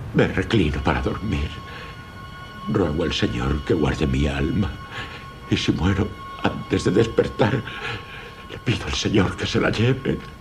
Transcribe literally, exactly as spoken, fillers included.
Me reclino para dormir. Ruego al Señor que guarde mi alma. Y si muero antes de despertar, le pido al Señor que se la lleve.